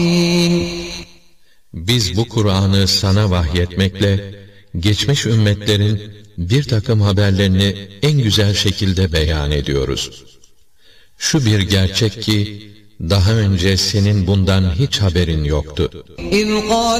Biz bu Kur'an'ı sana vahyetmekle, geçmiş ümmetlerin bir takım haberlerini en güzel şekilde beyan ediyoruz. Şu bir gerçek ki, daha önce senin bundan hiç haberin yoktu.